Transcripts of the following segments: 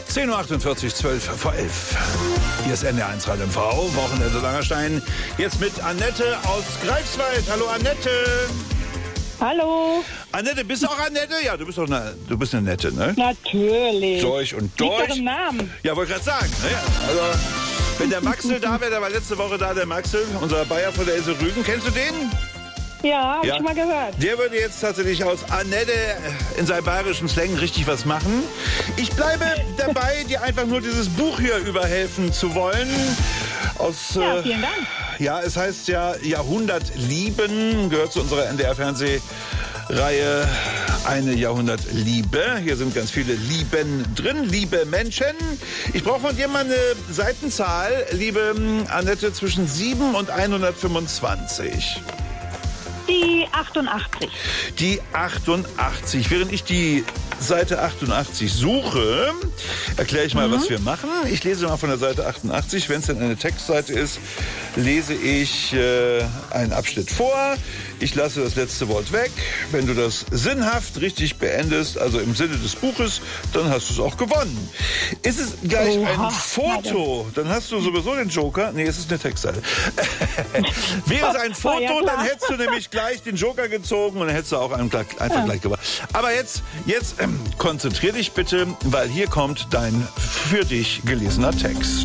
10.48 Uhr, 12 vor 11. Hier ist NDR1 Radio MV, Wochenende Langerstein. Jetzt mit Annette aus Greifswald. Hallo Annette. Hallo. Annette, bist du auch Annette? Ja, du bist eine Nette, ne? Natürlich. Durch und durch. Liegt doch im Namen. Ja, wollte gerade sagen. Ne? Also, wenn der Maxel da wäre, der war letzte Woche da, der Maxel, unser Bayer von der Insel Rügen. Kennst du den? Ja, hab ich schon mal gehört. Der würde jetzt tatsächlich aus Annette in seinem bayerischen Slang richtig was machen. Ich bleibe dabei, dir einfach nur dieses Buch hier überhelfen zu wollen. Ja, vielen Dank. Ja, es heißt ja Jahrhundertlieben, gehört zu unserer NDR-Fernsehreihe Eine Jahrhundertliebe. Hier sind ganz viele Lieben drin, liebe Menschen. Ich brauche von dir mal eine Seitenzahl, liebe Annette, zwischen 7 und 125. Die 88. Die 88. Während ich die Seite 88 suche, erkläre ich mal, was wir machen. Ich lese mal von der Seite 88. Wenn es denn eine Textseite ist, lese ich einen Abschnitt vor. Ich lasse das letzte Wort weg. Wenn du das sinnhaft richtig beendest, also im Sinne des Buches, dann hast du es auch gewonnen. Ist es gleich ein Foto, dann hast du sowieso den Joker. Nee, es ist eine Textseite. Wäre es ein Foto, dann hättest du nämlich gleich den Joker gezogen und dann hättest du auch einfach gleich gewonnen. Aber jetzt konzentrier dich bitte, weil hier kommt dein für dich gelesener Text.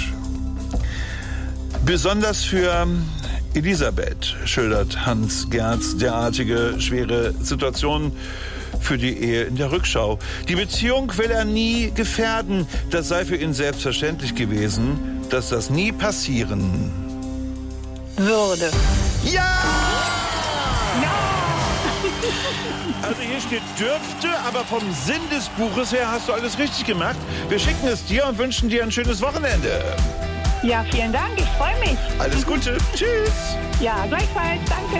Besonders für Elisabeth schildert Hans Gerz derartige schwere Situationen für die Ehe in der Rückschau. Die Beziehung will er nie gefährden. Das sei für ihn selbstverständlich gewesen, dass das nie passieren würde. Ja! Also hier steht dürfte, aber vom Sinn des Buches her hast du alles richtig gemacht. Wir schicken es dir und wünschen dir ein schönes Wochenende. Ja, vielen Dank. Ich freue mich. Alles Gute. Tschüss. Ja, gleichfalls. Danke.